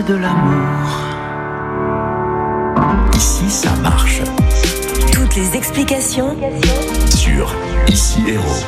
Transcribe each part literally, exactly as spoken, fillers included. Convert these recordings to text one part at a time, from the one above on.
De l'amour. Ici, ça marche. Toutes les explications Sur Ici Héros.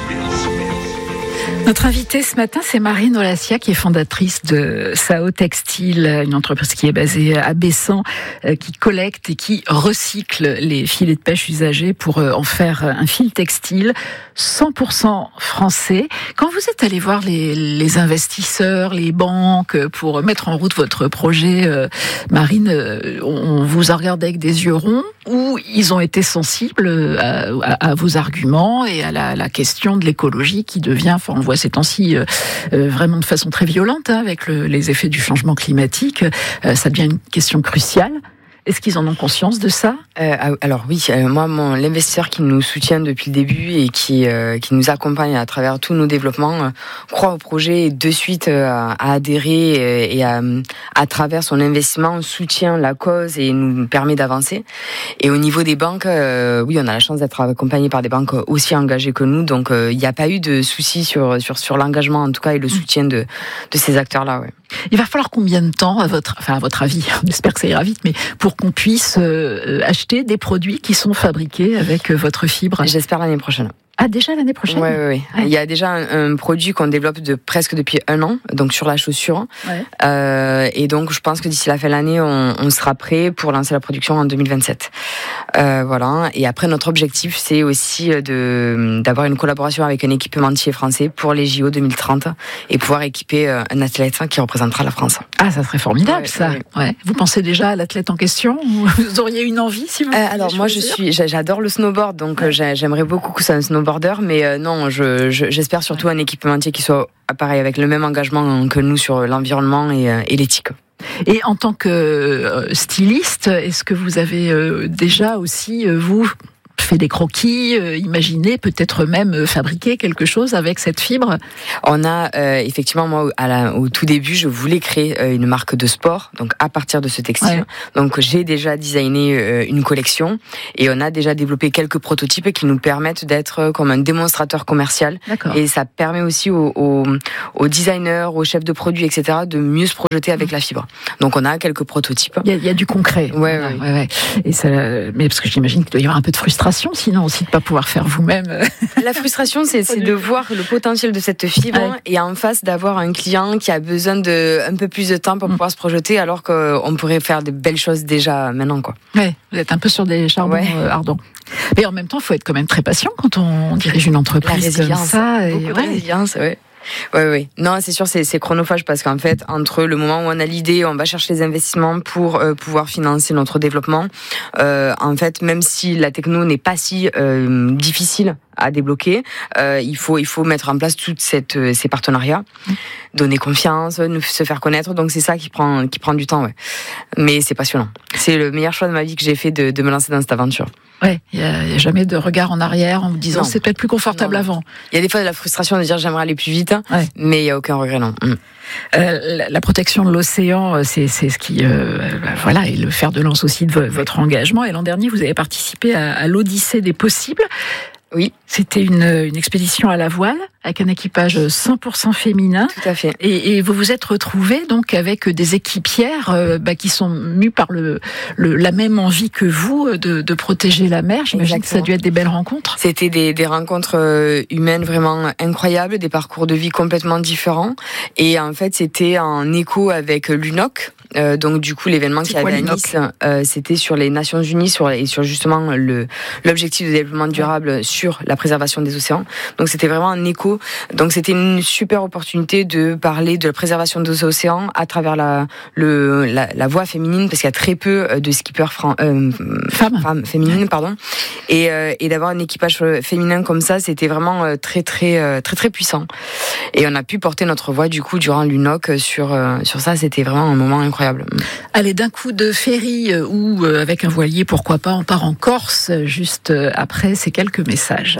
Notre invitée ce matin, c'est Marine Olassia, qui est fondatrice de Sao Textile, une entreprise qui est basée à Bessan, qui collecte et qui recycle les filets de pêche usagés pour en faire un fil textile cent pour cent français. Quand vous êtes allé voir les, les investisseurs, les banques, pour mettre en route votre projet, euh, Marine, euh, on vous a regardé avec des yeux ronds, ou ils ont été sensibles à, à, à vos arguments et à la, la question de l'écologie qui devient, enfin on le voit ces temps-ci, euh, euh, vraiment de façon très violente, hein, avec le, les effets du changement climatique, euh, ça devient une question cruciale. Est-ce qu'ils en ont conscience de ça ? euh, Alors oui, euh, moi, mon, l'investisseur qui nous soutient depuis le début et qui, euh, qui nous accompagne à travers tous nos développements, euh, croit au projet et de suite euh, a adhéré euh, et à, à travers son investissement soutient la cause et nous permet d'avancer. Et au niveau des banques, euh, oui, on a la chance d'être accompagné par des banques aussi engagées que nous, donc il euh, n'y a pas eu de soucis sur, sur, sur l'engagement en tout cas et le soutien de, de ces acteurs-là. Ouais. Il va falloir combien de temps, à votre, enfin à votre avis, j'espère que ça ira vite, mais pour qu'on puisse euh, acheter des produits qui sont fabriqués avec euh, votre fibre ? J'espère l'année prochaine. Ah, déjà l'année prochaine ? Oui, oui, oui. Il y a déjà un, un produit qu'on développe de, presque depuis un an, donc sur la chaussure. Ouais. Euh, et donc, je pense que d'ici la fin de l'année, on, on sera prêt pour lancer la production en deux mille vingt-sept. Euh, voilà. Et après, notre objectif, c'est aussi de, d'avoir une collaboration avec un équipementier français pour les J O deux mille trente et pouvoir équiper un athlète qui représentera la France. Ah, ça serait formidable, ouais, ça. Ouais. Ouais. Vous pensez déjà à l'athlète en question, ou vous auriez une envie, si vous euh, Alors, moi, je suis, j'adore le snowboard, donc ouais. j'aimerais beaucoup que ça soit un snowboard. Mais euh, non, je, je, j'espère surtout un équipementier qui soit pareil, avec le même engagement que nous sur l'environnement et, euh, et l'éthique. Et en tant que styliste, est-ce que vous avez euh, déjà aussi, euh, vous, fait des croquis, euh, imaginé peut-être même euh, fabriquer quelque chose avec cette fibre ? On a euh, effectivement, moi, à la, au tout début, je voulais créer euh, une marque de sport, donc à partir de ce textile. Ouais. Donc j'ai déjà designé euh, une collection et on a déjà développé quelques prototypes qui nous permettent d'être comme un démonstrateur commercial. D'accord. Et ça permet aussi aux, aux, aux designers, aux chefs de produits, et cetera, de mieux se projeter avec mmh. la fibre. Donc on a quelques prototypes. Il y a, il y a du concret. Ouais, ouais, ouais. ouais, ouais. Et ça, mais parce que j'imagine qu'il doit y avoir un peu de frustration. Sinon aussi de pas pouvoir faire vous-même. La frustration, c'est, c'est de voir le potentiel de cette fibre ouais. et en face d'avoir un client qui a besoin de un peu plus de temps pour mmh. pouvoir se projeter, alors qu'on pourrait faire de belles choses déjà maintenant, quoi. Ouais, vous êtes un peu sur des charbons ouais. euh, ardents. Mais en même temps, il faut être quand même très patient quand on dirige une entreprise comme ça. Beaucoup et de ouais. résilience, ouais. Oui, oui. Non, c'est sûr, c'est, c'est chronophage parce qu'en fait, entre le moment où on a l'idée, on va chercher les investissements pour euh, pouvoir financer notre développement. Euh, en fait, même si la techno n'est pas si euh, difficile à débloquer, euh, il faut il faut mettre en place toutes cette euh, ces partenariats, donner confiance, nous, se faire connaître. Donc c'est ça qui prend qui prend du temps, ouais. Mais c'est passionnant. C'est le meilleur choix de ma vie que j'ai fait de, de me lancer dans cette aventure. Ouais, il y a, y a jamais de regard en arrière en vous disant non. C'est peut-être plus confortable non, non. avant. Il y a des fois de la frustration de dire j'aimerais aller plus vite, ouais. mais il y a aucun regret, non. Mm. Euh, la, la protection de l'océan, c'est, c'est ce qui, euh, voilà, est le fer de lance aussi de vo- votre engagement. Et l'an dernier, vous avez participé à, à l'Odyssée des possibles. Oui. C'était une, une expédition à la voile avec un équipage cent pour cent féminin. Tout à fait. Et, et vous vous êtes retrouvés donc avec des équipières euh, bah, qui sont mues par le, le, la même envie que vous de, de protéger la mer. J'imagine Exactement. Que ça a dû être des belles rencontres. C'était des, des rencontres humaines vraiment incroyables, des parcours de vie complètement différents. Et en fait, c'était en écho avec l'U N O C. Euh, donc du coup l'événement qu'il y avait à Nice, euh, c'était sur les Nations Unies sur, et sur justement le, l'objectif de développement durable ouais. sur la préservation des océans. Donc c'était vraiment un écho. Donc c'était une super opportunité de parler de la préservation des océans à travers la, le, la, la voix féminine, parce qu'il y a très peu de skippers fran- euh, femmes. femmes féminines, pardon. Et, euh, et d'avoir un équipage féminin comme ça, c'était vraiment très très très très puissant. Et on a pu porter notre voix du coup durant l'U N O C sur euh, sur ça. C'était vraiment un moment incroyable. Allez, d'un coup de ferry ou avec un voilier, pourquoi pas, on part en Corse juste après ces quelques messages.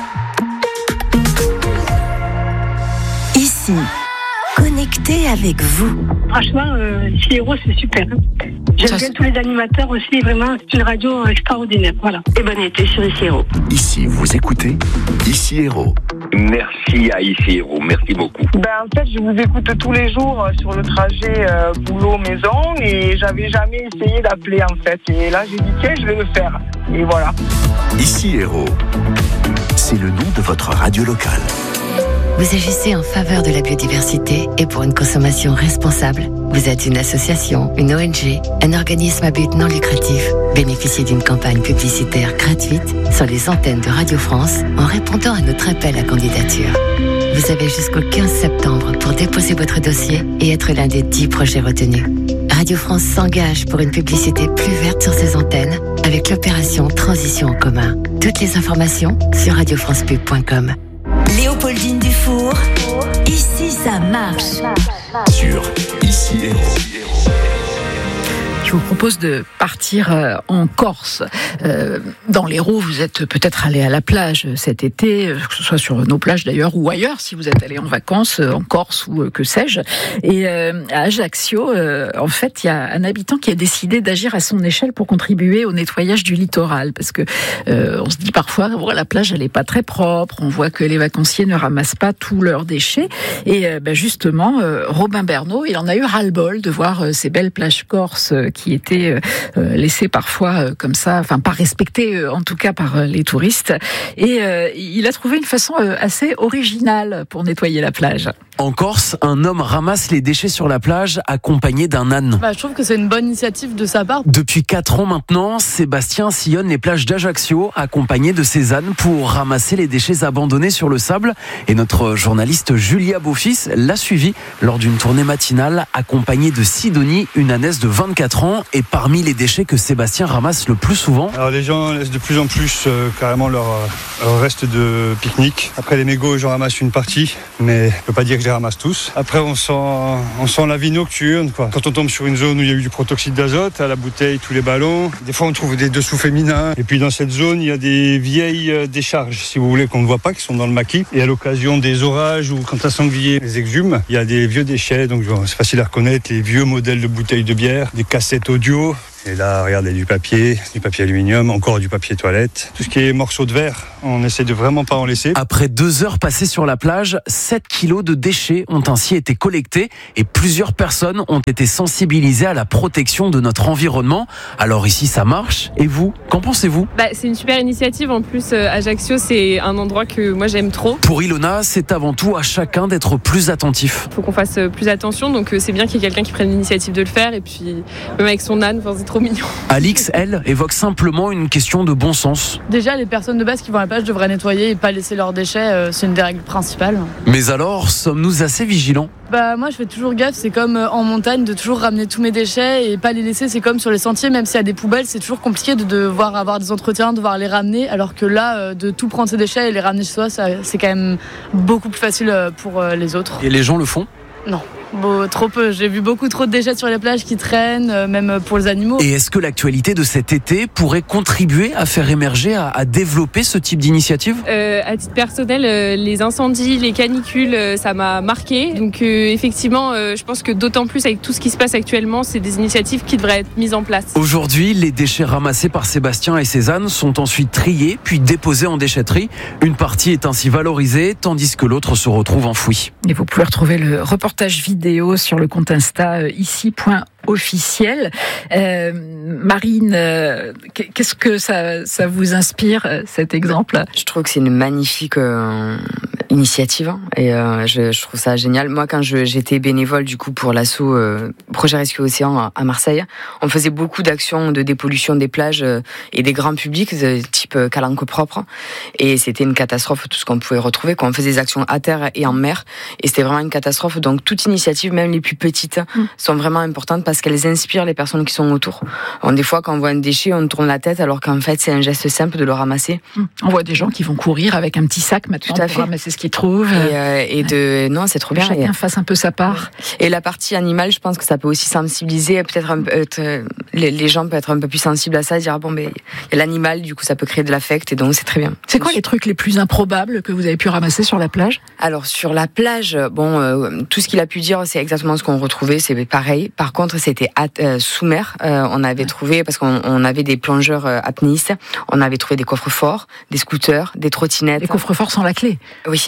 Ici, connecté avec vous. Franchement, euh, Ici Héros, c'est super. J'aime ça, bien c'est... tous les animateurs aussi, vraiment, c'est une radio extraordinaire. Voilà. Et bonne été sur Ici Héros. Ici, vous écoutez Ici Héros. merci à Ici Héros, merci beaucoup. Ben, en fait, je vous écoute tous les jours sur le trajet euh, boulot-maison et j'avais jamais essayé d'appeler en fait. Et là, j'ai dit tiens, je vais le faire. Et voilà. Ici Héros, c'est le nom de votre radio locale. Vous agissez en faveur de la biodiversité et pour une consommation responsable. Vous êtes une association, une O N G, un organisme à but non lucratif. Bénéficiez d'une campagne publicitaire gratuite sur les antennes de Radio France en répondant à notre appel à candidature. Vous avez jusqu'au quinze septembre pour déposer votre dossier et être l'un des dix projets retenus. Radio France s'engage pour une publicité plus verte sur ses antennes avec l'opération Transition en commun. Toutes les informations sur radio france pub point com. Léopoldine Dufour, ici ça marche. Sur Ici Héros. Je vous propose de partir en Corse. Euh, dans l'Hérault, vous êtes peut-être allé à la plage cet été, que ce soit sur nos plages d'ailleurs ou ailleurs, si vous êtes allé en vacances en Corse ou que sais-je. Et euh, à Ajaccio, euh, en fait, il y a un habitant qui a décidé d'agir à son échelle pour contribuer au nettoyage du littoral, parce que euh, on se dit parfois, bon, la plage elle est pas très propre, on voit que les vacanciers ne ramassent pas tous leurs déchets. Et euh, ben justement, euh, Robin Bernot, il en a eu ras-le-bol de voir euh, ces belles plages corses euh, qui étaient euh, laissées parfois euh, comme ça, enfin pas respectées euh, en tout cas par euh, les touristes. Et euh, il a trouvé une façon euh, assez originale pour nettoyer la plage. En Corse, un homme ramasse les déchets sur la plage accompagné d'un âne. Bah, je trouve que c'est une bonne initiative de sa part. Depuis quatre ans maintenant, Sébastien sillonne les plages d'Ajaccio accompagné de ses ânes pour ramasser les déchets abandonnés sur le sable. Et notre journaliste Julia Beaufils l'a suivi lors d'une tournée matinale accompagnée de Sidonie, une ânesse de vingt-quatre ans. Et parmi les déchets que Sébastien ramasse le plus souvent... Alors les gens laissent de plus en plus euh, carrément leur, leur reste de pique-nique. Après les mégots, j'en ramasse une partie, mais je ne peux pas dire que je les ramasse tous. Après on sent, on sent la vie nocturne, quoi. Quand on tombe sur une zone où il y a eu du protoxyde d'azote, à la bouteille, tous les ballons, des fois on trouve des dessous féminins. Et puis dans cette zone, il y a des vieilles décharges, si vous voulez, qu'on ne voit pas, qui sont dans le maquis. Et à l'occasion des orages ou quand un sanglier les exhume, il y a des vieux déchets, donc c'est facile à reconnaître, les vieux modèles de bouteilles de bière, des cassettes audio. Et là, regardez, du papier, du papier aluminium, encore du papier toilette. Tout ce qui est morceaux de verre, on essaie de vraiment pas en laisser. Après deux heures passées sur la plage, sept kilos de déchets ont ainsi été collectés et plusieurs personnes ont été sensibilisées à la protection de notre environnement. Alors ici, ça marche. Et vous, qu'en pensez-vous ? Bah, c'est une super initiative. En plus, euh, Ajaccio, c'est un endroit que moi j'aime trop. Pour Ilona, c'est avant tout à chacun d'être plus attentif. Il faut qu'on fasse plus attention, donc euh, c'est bien qu'il y ait quelqu'un qui prenne l'initiative de le faire. Et puis, même avec son âne, c'est trop mignon. Alix, elle, évoque simplement une question de bon sens. Déjà, les personnes de base qui vont à la plage devraient nettoyer et pas laisser leurs déchets, euh, c'est une des règles principales. Mais alors, sommes-nous assez vigilants ? Bah moi je fais toujours gaffe, c'est comme en montagne de toujours ramener tous mes déchets et pas les laisser, c'est comme sur les sentiers, même s'il y a des poubelles, c'est toujours compliqué de devoir avoir des entretiens, de devoir les ramener, alors que là, de tout prendre ses déchets et les ramener chez soi, ça, c'est quand même beaucoup plus facile pour les autres. Et les gens le font ? Non. Bon, trop peu. J'ai vu beaucoup trop de déchets sur les plages qui traînent, euh, même pour les animaux. Et est-ce que l'actualité de cet été pourrait contribuer à faire émerger, à, à développer ce type d'initiative ? euh, À titre personnel, euh, les incendies, les canicules, euh, ça m'a marqué. Donc euh, effectivement, euh, je pense que d'autant plus avec tout ce qui se passe actuellement, c'est des initiatives qui devraient être mises en place. Aujourd'hui, les déchets ramassés par Sébastien et ses ânes sont ensuite triés, puis déposés en déchetterie. Une partie est ainsi valorisée, tandis que l'autre se retrouve enfouie. Et vous pouvez retrouver le reportage vidéo sur le compte Insta ici point officiel. Euh, Marine, euh, qu'est-ce que ça, ça vous inspire, cet exemple ? Je trouve que c'est une magnifique euh, initiative et euh, je, je trouve ça génial. Moi, quand je, j'étais bénévole du coup pour l'asso euh, Projet Rescue Océan à Marseille, on faisait beaucoup d'actions de dépollution des plages euh, et des grands publics, de type euh, calanque propre. Et c'était une catastrophe tout ce qu'on pouvait retrouver. Quand on faisait des actions à terre et en mer, et c'était vraiment une catastrophe. Donc toute initiative, même les plus petites, mmh. sont vraiment importantes parce qu'elles inspirent les personnes qui sont autour. Alors, des fois, quand on voit un déchet, on tourne la tête, alors qu'en fait, c'est un geste simple de le ramasser. Mmh. On voit des gens qui vont courir avec un petit sac maintenant pour fait. ramasser ce qu'ils trouvent. Et, euh, et de, non, c'est trop bien. Chacun et... fasse un peu sa part. Et la partie animale, je pense que ça peut aussi sensibiliser. Peut-être un, euh, les, les gens peuvent être un peu plus sensibles à ça, dire ah bon, ben il y a l'animal, du coup, ça peut créer de l'affect, et donc c'est très bien. C'est quoi les trucs les plus improbables que vous avez pu ramasser sur la plage ? Alors sur la plage, bon, euh, tout ce qu'il a pu dire, c'est exactement ce qu'on retrouvait, c'est pareil. Par contre, c'était à, euh, sous mer. Euh, on avait trouvé, parce qu'on on avait des plongeurs euh, apnéistes, on avait trouvé des coffres forts, des scooters, des trottinettes. Des coffres forts sans la clé ? Oui.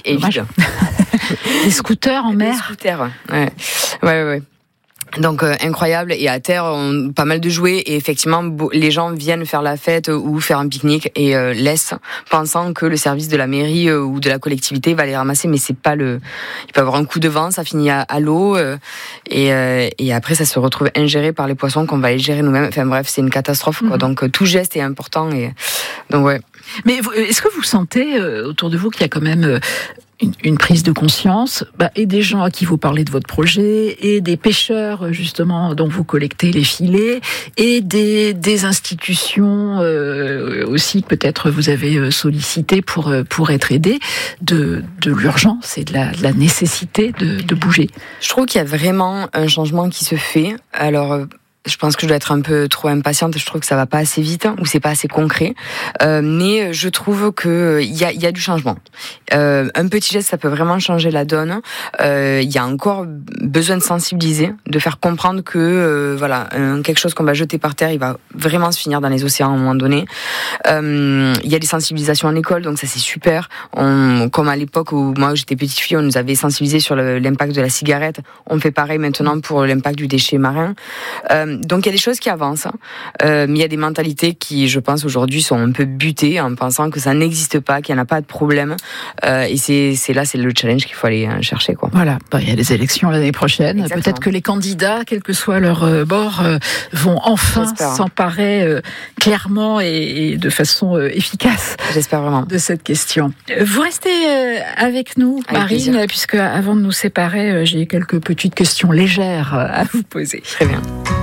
et vide. Des scooters en mer. Des scooters, ouais, ouais, ouais. Donc euh, incroyable, et à terre on, pas mal de jouets, et effectivement bo- les gens viennent faire la fête ou faire un pique-nique et euh, laissent, pensant que le service de la mairie euh, ou de la collectivité va les ramasser, mais c'est pas le. Il peut y avoir un coup de vent, ça finit à, à l'eau euh, et, euh, et après ça se retrouve ingéré par les poissons qu'on va aller gérer nous-mêmes. Enfin bref, c'est une catastrophe quoi. Mmh. Donc euh, tout geste est important, et donc ouais. Mais est-ce que vous sentez euh, autour de vous qu'il y a quand même euh, Une, une prise de conscience, bah, et des gens à qui vous parlez de votre projet, et des pêcheurs justement dont vous collectez les filets, et des, des institutions euh, aussi que peut-être vous avez sollicité pour, pour être aidés, de, de l'urgence et de la, de la nécessité de, de bouger. Je trouve qu'il y a vraiment un changement qui se fait. Alors je pense que je dois être un peu trop impatiente. Je trouve que ça va pas assez vite, ou c'est pas assez concret. Euh, mais je trouve que il y a, y a du changement. Euh, un petit geste, ça peut vraiment changer la donne. Il euh, y a encore besoin de sensibiliser, de faire comprendre que euh, voilà, un, quelque chose qu'on va jeter par terre, il va vraiment se finir dans les océans à un moment donné. Il euh, y a des sensibilisations en école, donc ça c'est super. On, comme à l'époque où moi j'étais petite fille, on nous avait sensibilisé sur le, l'impact de la cigarette. On fait pareil maintenant pour l'impact du déchet marin. Euh, Donc il y a des choses qui avancent, euh, mais il y a des mentalités qui, je pense, aujourd'hui sont un peu butées en pensant que ça n'existe pas, qu'il n'y en a pas de problème. Euh, et c'est, c'est là, c'est le challenge qu'il faut aller chercher, quoi. Voilà, bah, il y a les élections l'année prochaine. Exactement. Peut-être que les candidats, quel que soit leur euh, bord, euh, vont enfin J'espère. s'emparer euh, clairement et, et de façon euh, efficace. J'espère vraiment. De cette question. Vous restez euh, avec nous, avec Marine, plaisir. Puisque avant de nous séparer, euh, j'ai quelques petites questions légères à vous poser. Très bien.